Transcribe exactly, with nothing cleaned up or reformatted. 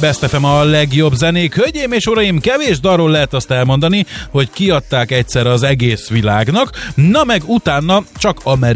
Best ef em a legjobb zenék. Hölgyeim és uraim, kevés dalról lehet azt elmondani, hogy kiadták egyszer az egész világnak, na meg utána csak Amerikában